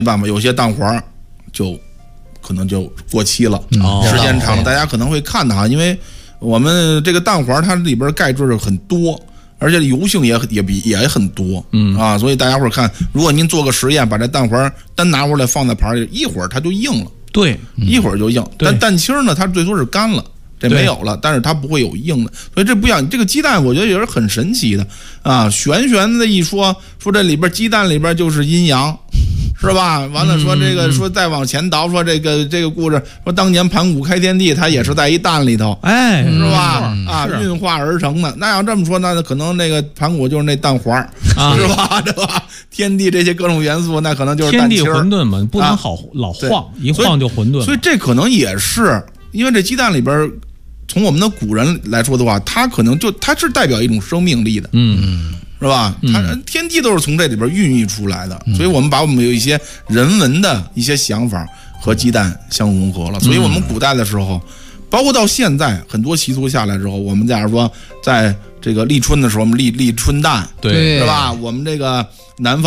办法，有些蛋黄就可能就过期了，时间长了，大家可能会看它，因为我们这个蛋黄它里边钙质很多，而且油性也很多，所以大家伙看，如果您做个实验，把这蛋黄单拿出来放在盘里，一会儿它就硬了， 对， 一会儿就硬。但蛋清呢，它最多是干了。这没有了，但是它不会有硬的，所以这不一样。这个鸡蛋我觉得也是很神奇的啊，玄的一说这里边鸡蛋里边就是阴阳，是吧？完了说这个说再往前倒，说这个故事说当年盘古开天地，它也是在一蛋里头， 哎， 是吧？运化而成的。那要这么说，那可能那个盘古就是那蛋黄，是吧？对吧？天地这些各种元素，那可能就是蛋清。 天地混沌嘛，不能老晃，一晃就混沌。 所以这可能也是因为这鸡蛋里边。从我们的古人来说的话，它可能它是代表一种生命力的，是吧？它天地都是从这里边孕育出来的，所以我们把我们有一些人文的一些想法和鸡蛋相融合了。所以我们古代的时候，包括到现在很多习俗下来之后，我们假如说在这个立春的时候，我们立春蛋， 对， 是吧？我们这个南方。